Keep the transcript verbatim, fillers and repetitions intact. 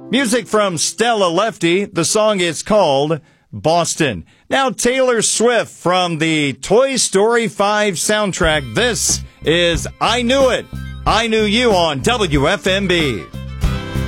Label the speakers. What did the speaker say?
Speaker 1: Music from Stella Lefty. The song is called Boston. Now, Taylor Swift from the Toy Story five soundtrack. This is I Knew It. I Knew You on W F M B.